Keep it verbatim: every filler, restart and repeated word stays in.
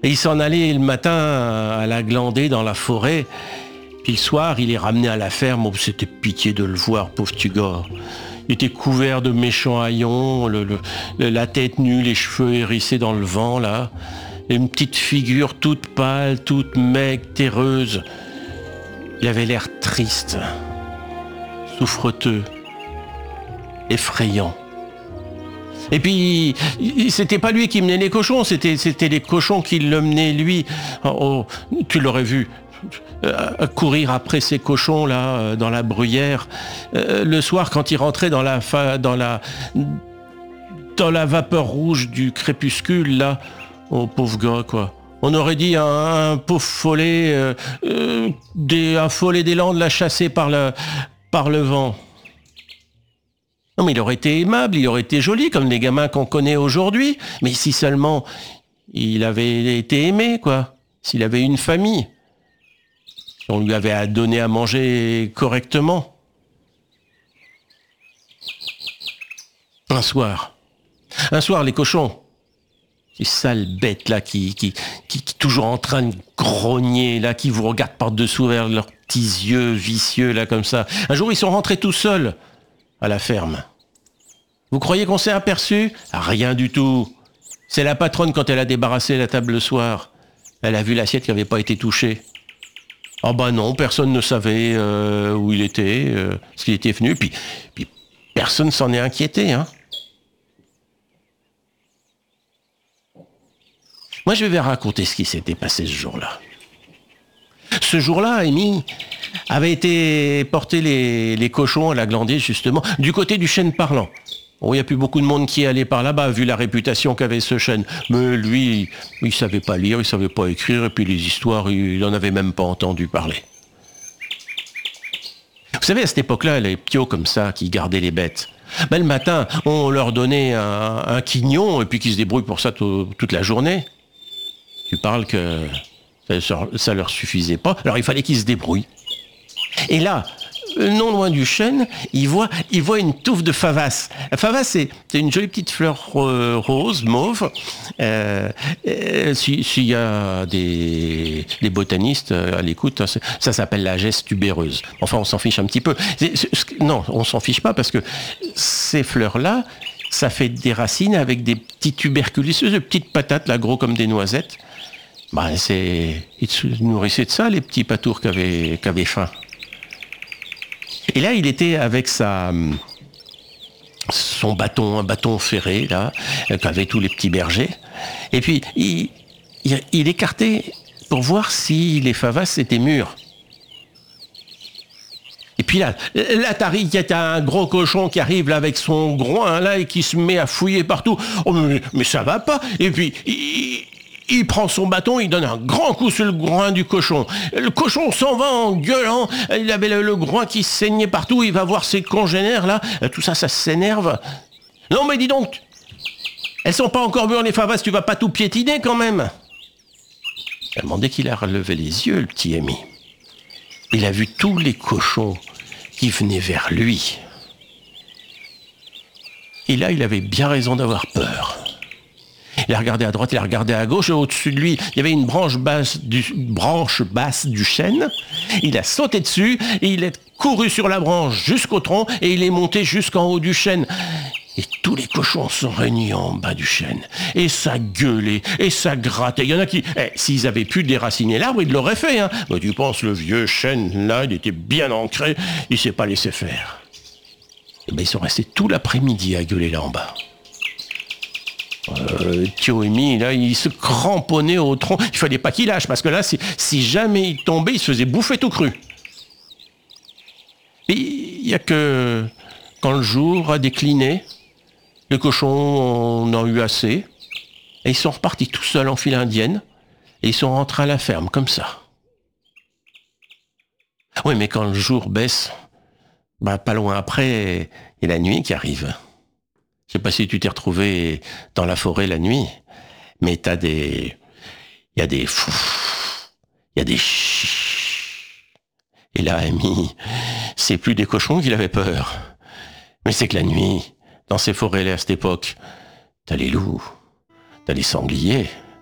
Et il s'en allait le matin à la glander dans la forêt. Puis le soir, il est ramené à la ferme. Oh, c'était pitié de le voir, pauvre petit gars. Il était couvert de méchants haillons, le, le, la tête nue, les cheveux hérissés dans le vent, là. Et une petite figure toute pâle, toute maigre, terreuse. Il avait l'air triste, souffreteux, effrayant. Et puis, c'était pas lui qui menait les cochons, c'était, c'était les cochons qui le menaient lui. Oh, tu l'aurais vu, euh, courir après ces cochons là, dans la bruyère. Euh, le soir, quand il rentrait dans la, fa- dans la, dans la vapeur rouge du crépuscule là, oh pauvre gars quoi. On aurait dit un, un pauvre follet, euh, euh, des, un follet des Landes là chassé par le, par le vent. Non, mais il aurait été aimable, il aurait été joli, comme les gamins qu'on connaît aujourd'hui. Mais si seulement il avait été aimé, quoi. S'il avait une famille. Si on lui avait donné à manger correctement. Un soir. Un soir, les cochons. Ces sales bêtes, là, qui, qui, qui, qui toujours en train de grogner, là, qui vous regardent par-dessous vers leurs petits yeux vicieux, là, comme ça. Un jour, ils sont rentrés tout seuls à la ferme. Vous croyez qu'on s'est aperçu ? Rien du tout. C'est la patronne quand elle a débarrassé la table le soir. Elle a vu l'assiette qui n'avait pas été touchée. Ah bah non, personne ne savait euh, où il était, euh, ce qu'il était venu, puis, puis personne s'en est inquiété. Hein. Moi, je vais vous raconter ce qui s'était passé ce jour-là. Ce jour-là, Amy avait été porter les, les cochons à la glandée, justement, du côté du chêne parlant. Bon, il n'y a plus beaucoup de monde qui est allé par là-bas, vu la réputation qu'avait ce chêne. Mais lui, il ne savait pas lire, il ne savait pas écrire, et puis les histoires, il n'en avait même pas entendu parler. Vous savez, à cette époque-là, les ptios comme ça, qui gardaient les bêtes, ben, le matin, on leur donnait un, un quignon, et puis qu'ils se débrouillent pour ça t- toute la journée. Tu parles que ça ne leur suffisait pas, alors il fallait qu'ils se débrouillent. Et là, non loin du chêne, il voit, il voit une touffe de favas. La favas, c'est, c'est une jolie petite fleur euh, rose, mauve. Euh, euh, s'il si y a des, des botanistes à l'écoute, ça, ça s'appelle la geste tubéreuse. Enfin, on s'en fiche un petit peu. C'est, c'est, non, on s'en fiche pas parce que ces fleurs-là, ça fait des racines avec des petits tubercules, de petites patates, là, gros comme des noisettes. Ben, c'est, ils se nourrissaient de ça, les petits patours qui avaient, qui avaient faim. Et là, il était avec sa, son bâton, un bâton ferré, là, qu'avaient tous les petits bergers. Et puis, il, il, il écartait pour voir si les favas étaient mûres. Et puis là, là t'arrives, il y a un gros cochon qui arrive là avec son groin, là, et qui se met à fouiller partout. Oh, mais, mais ça va pas. Et puis, il... Il prend son bâton, il donne un grand coup sur le groin du cochon. Le cochon s'en va en gueulant. Il avait le, le groin qui saignait partout. Il va voir ses congénères, là. Tout ça, ça s'énerve. Non, mais dis donc, elles sont pas encore mûres, les favas. Tu vas pas tout piétiner, quand même. Seulement, dès qu'il a relevé les yeux, le petit ami, il a vu tous les cochons qui venaient vers lui. Et là, il avait bien raison d'avoir peur. Il a regardé à droite, il a regardé à gauche, et au-dessus de lui, il y avait une branche basse du, branche basse du chêne. Il a sauté dessus, et il est couru sur la branche jusqu'au tronc, et il est monté jusqu'en haut du chêne. Et tous les cochons sont réunis en bas du chêne. Et ça gueulait, et ça grattait. Il y en a qui, eh, s'ils avaient pu déraciner l'arbre, ils l'auraient fait. Hein. Mais tu penses, le vieux chêne, là, il était bien ancré, il s'est pas laissé faire. Et ben, ils sont restés tout l'après-midi à gueuler là en bas. Euh, Thioémie, là, il se cramponnait au tronc. Il fallait pas qu'il lâche, parce que là, si, si jamais il tombait, il se faisait bouffer tout cru. Et il y a que quand le jour a décliné, les cochons en ont eu assez, et ils sont repartis tout seuls en file indienne, et ils sont rentrés à la ferme, comme ça. Oui, mais quand le jour baisse, bah, pas loin après, il y a la nuit qui arrive. Je sais pas si tu t'es retrouvé dans la forêt la nuit, mais t'as des... Il y a des... Il y a des... Et là, Amy, c'est plus des cochons qu'il avait peur. Mais c'est que la nuit, dans ces forêts-là à cette époque, t'as les loups, t'as les sangliers,